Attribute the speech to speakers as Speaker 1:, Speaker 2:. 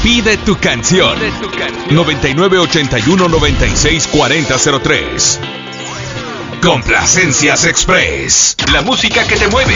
Speaker 1: Pide tu canción. 9981-964003. Complacencias Express. La música que te mueve.